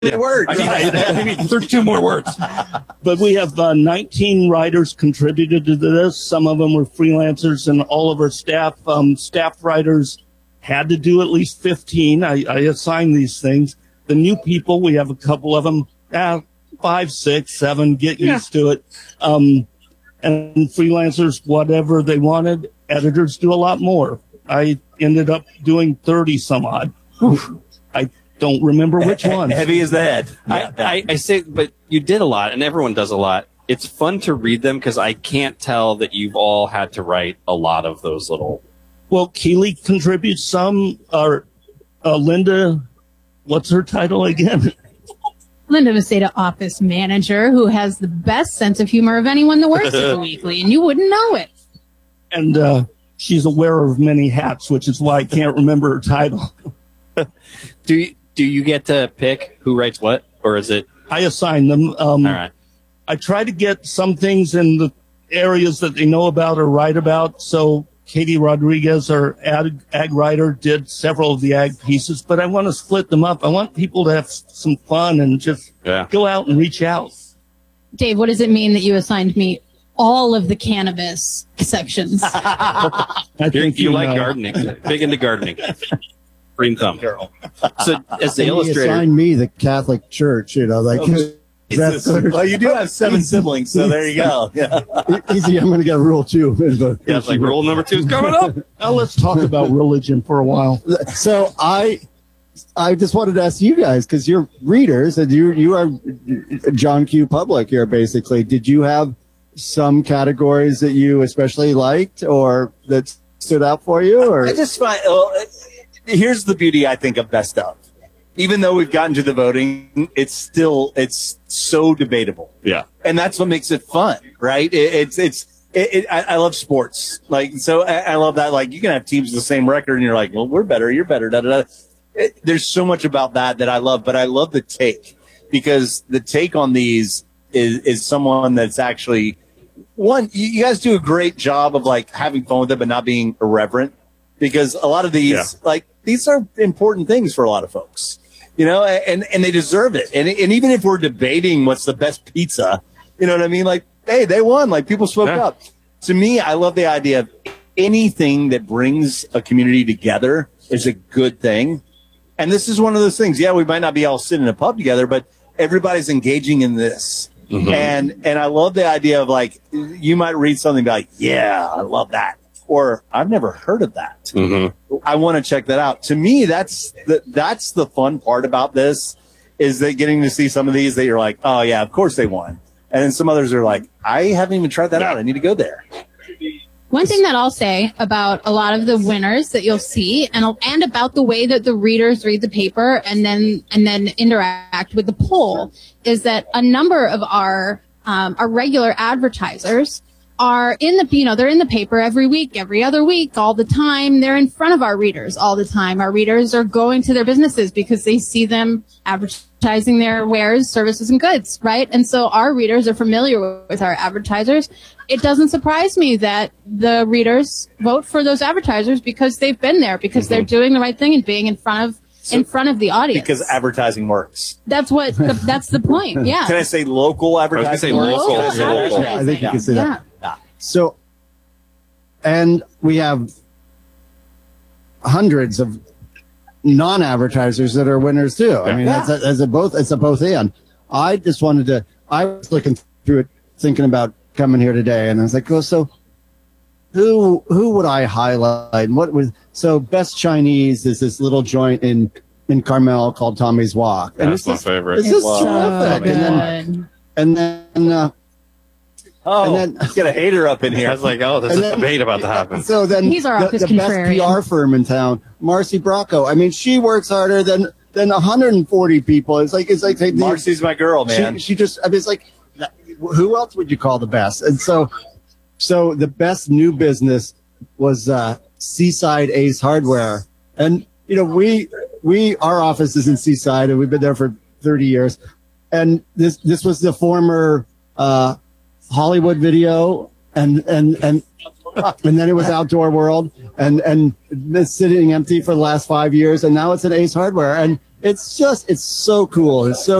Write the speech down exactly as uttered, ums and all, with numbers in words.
Yeah. Words. I need, I need thirty-two more words. But we have uh, nineteen writers contributed to this. Some of them were freelancers, and all of our staff, um, staff writers had to do at least fifteen. I, I assign these things. The new people, we have a couple of them, uh, five, six, seven, get Yeah. used to it. Um, and freelancers, whatever they wanted. Editors do a lot more. I ended up doing thirty some odd. I don't remember which one. Heavy as the head. I, I, I say, but you did a lot, and everyone does a lot. It's fun to read them because I can't tell that you've all had to write a lot of those little. Well, Keely contributes some. Or uh, Linda, what's her title again? Linda Maceda, office manager, who has the best sense of humor of anyone that works at the Weekly, and you wouldn't know it. And uh, she's aware of many hats, which is why I can't remember her title. Do you, do you get to pick who writes what, or is it? I assign them. Um, All right. I try to get some things in the areas that they know about or write about. So Katie Rodriguez, our ag, ag writer, did several of the ag pieces, but I want to split them up. I want people to have some fun and just Yeah. go out and reach out. Dave, what does it mean that you assigned me all of the cannabis sections? I You're, think you you like know. gardening, big into gardening. Green thumb. So as the He illustrator, assigned me the Catholic Church, you know, like that's Well, you do have seven siblings, so there you go. Yeah. easy. I'm going to get rule two. yeah, it's like rule number two is coming up. Now let's talk about religion for a while. So I, I just wanted to ask you guys, because you're readers and you you are John Q. Public here, basically. Did you have some categories that you especially liked or that stood out for you? Or I just find, well, here's the beauty, I think, of Best Of. Even though we've gotten to the voting, it's still, it's so debatable. Yeah. And that's what makes it fun, right? It, it's, it's, it, it, I, I love sports. Like, so I, I love that. Like, you can have teams with the same record and you're like, well, we're better, you're better, da, da, da. It, there's so much about that that I love, but I love the take, because the take on these is, is someone that's actually, one, you, you guys do a great job of like having fun with it, but not being irreverent, because a lot of these, Yeah. like, these are important things for a lot of folks, you know, and, and they deserve it. And, and even if we're debating what's the best pizza, you know what I mean? Like, hey, they won, like people spoke Yeah. up. To me, I love the idea of anything that brings a community together is a good thing. And this is one of those things. Yeah, we might not be all sitting in a pub together, but everybody's engaging in this. Mm-hmm. And, and I love the idea of like, you might read something and be like, yeah, I love that. Or I've never heard of that. Mm-hmm. I want to check that out. To me, that's the, that's the fun part about this, is that getting to see some of these that you're like, oh yeah, of course they won. And then some others are like, I haven't even tried that out. I need to go there. One thing that I'll say about a lot of the winners that you'll see, and and about the way that the readers read the paper and then and then interact with the poll, is that a number of our um, our regular advertisers are in the, you know, they're in the paper every week, every other week, all the time. They're in front of our readers all the time. Our readers are going to their businesses because they see them advertising their wares, services, and goods, right? And so our readers are familiar with our advertisers. It doesn't surprise me that the readers vote for those advertisers because they've been there, because mm-hmm. they're doing the right thing and being in front of so, in front of the audience. Because advertising works. That's what. The, that's the point. Yeah. Can I say local advertising? I was going to say local. local. I think you yeah. can say that. Yeah. Yeah. So, and we have hundreds of non-advertisers that are winners too. I mean, Yeah. that's a, that's a both. It's a both and. I just wanted to. I was looking through it, thinking about coming here today, and I was like, "Oh, so who who would I highlight? And what was so best Chinese is this little joint in in Carmel called Tommy's Walk, and That's it's my just, favorite. It's just So terrific. And then and then. Uh, Oh, And then- get a hater up in here. I was like, oh, there's And a then- debate about to happen. So then He's our the, office the best contrarian. P R firm in town, Marcy Bracco. I mean, she works harder than than one hundred forty people. It's like it's like they, Marcy's my girl, man. She, she just. I mean, it's like, who else would you call the best? And so, so the best new business was uh, Seaside Ace Hardware, and you know we we our office is in Seaside, and we've been there for thirty years, and this this was the former. Uh, Hollywood Video, and and and and then it was Outdoor World, and and it's sitting empty for the last five years, and now it's an Ace Hardware, and it's just, it's so cool. It's so